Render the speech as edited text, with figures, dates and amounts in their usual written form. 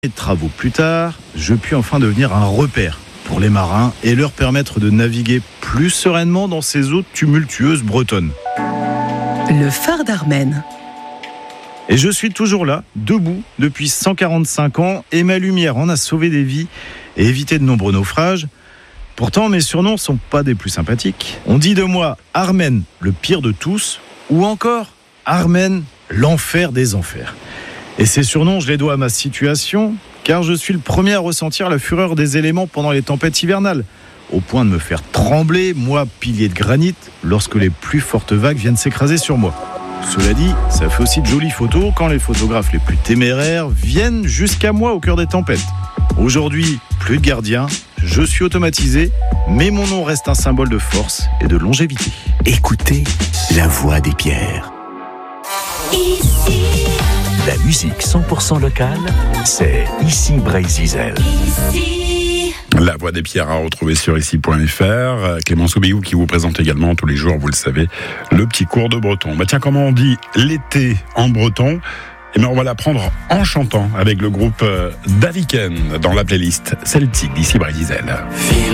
Et de travaux plus tard, je puis enfin devenir un repère pour les marins et leur permettre de naviguer plus sereinement dans ces eaux tumultueuses bretonnes. Le phare d'Armen. Et je suis toujours là, debout, depuis 145 ans, et ma lumière en a sauvé des vies et évité de nombreux naufrages. Pourtant, mes surnoms ne sont pas des plus sympathiques. On dit de moi Armen, le pire de tous, ou encore Armen, l'enfer des enfers. Et ces surnoms, je les dois à ma situation, car je suis le premier à ressentir la fureur des éléments pendant les tempêtes hivernales, au point de me faire trembler, moi, pilier de granit, lorsque les plus fortes vagues viennent s'écraser sur moi. Cela dit, ça fait aussi de jolies photos quand les photographes les plus téméraires viennent jusqu'à moi au cœur des tempêtes. Aujourd'hui, plus de gardien, je suis automatisé, mais mon nom reste un symbole de force et de longévité. Écoutez la voix des pierres. Ici, La musique 100% locale, c'est ici Brésil. ici, La voix des pierres à retrouver sur ici.fr. Clémence Oubéou qui vous présente également tous les jours, vous le savez, le petit cours de breton. Bah tiens, comment on dit l'été en breton ? Eh bien, on va l'apprendre en chantant avec le groupe Daviken dans la playlist celtique d'ici Brésil.